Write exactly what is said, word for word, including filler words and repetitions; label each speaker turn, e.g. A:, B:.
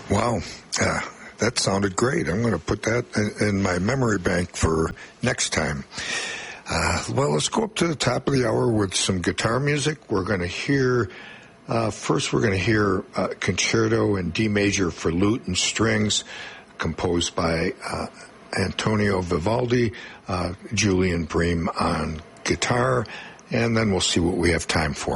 A: Wow. Uh, that sounded great. I'm going to put that in, in my memory bank for next time. Uh, well, let's go up to the top of the hour with some guitar music. We're going to hear, uh, first we're going to hear uh, Concerto in D major for lute and strings, composed by uh, Antonio Vivaldi, uh, Julian Bream on guitar, and then we'll see what we have time for.